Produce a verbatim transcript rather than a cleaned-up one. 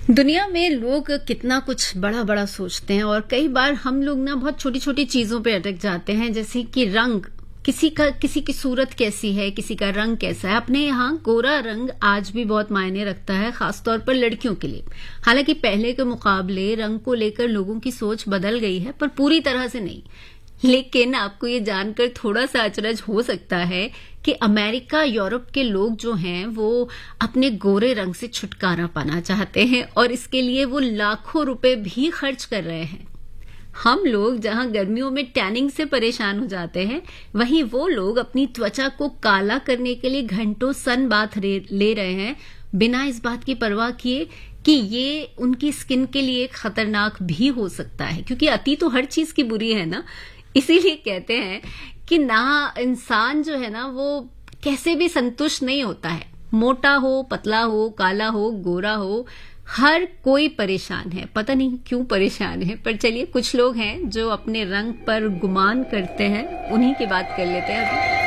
दुनिया में लोग कितना कुछ बड़ा बड़ा सोचते हैं और कई बार हम लोग ना बहुत छोटी छोटी चीजों पे अटक जाते हैं, जैसे कि रंग। किसी का किसी की सूरत कैसी है, किसी का रंग कैसा है। अपने यहाँ गोरा रंग आज भी बहुत मायने रखता है, खासतौर पर लड़कियों के लिए। हालांकि पहले के मुकाबले रंग को लेकर लोगों की सोच बदल गई है, पर पूरी तरह से नहीं। लेकिन आपको ये जानकर थोड़ा सा अचरज हो सकता है कि अमेरिका, यूरोप के लोग जो हैं वो अपने गोरे रंग से छुटकारा पाना चाहते हैं और इसके लिए वो लाखों रुपए भी खर्च कर रहे हैं। हम लोग जहां गर्मियों में टैनिंग से परेशान हो जाते हैं, वहीं वो लोग अपनी त्वचा को काला करने के लिए घंटों सन बाथ ले रहे हैं, बिना इस बात की परवाह किए कि ये उनकी स्किन के लिए खतरनाक भी हो सकता है। क्योंकि अति तो हर चीज की बुरी है ना। इसीलिए कहते हैं कि ना इंसान जो है ना वो कैसे भी संतुष्ट नहीं होता है। मोटा हो, पतला हो, काला हो, गोरा हो, हर कोई परेशान है। पता नहीं क्यों परेशान है, पर चलिए कुछ लोग हैं जो अपने रंग पर गुमान करते हैं, उन्हीं की बात कर लेते हैं अभी।